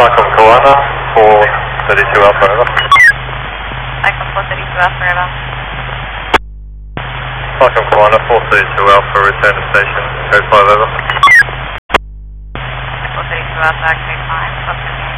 Falcon Koala, 432 Alpha, over. Falcon 432 Alpha, over. Falcon Koala, 432 Alpha, return to station, code 5, over. 432 Alpha, code 5,